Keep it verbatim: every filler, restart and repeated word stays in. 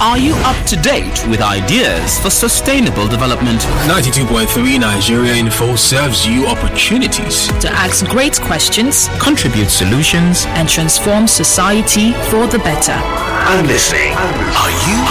Are you up to date with ideas for sustainable development? ninety-two point three Nigeria Info serves you opportunities to ask great questions, contribute solutions, and transform society for the better. I'm listening. Are you